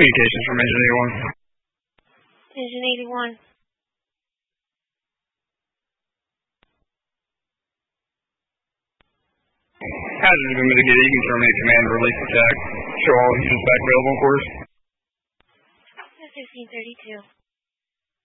Communications from Engine 81. Engine 81. Hazard has been mitigated. You can terminate command and release attack. Show all engines back available, of course. 1532.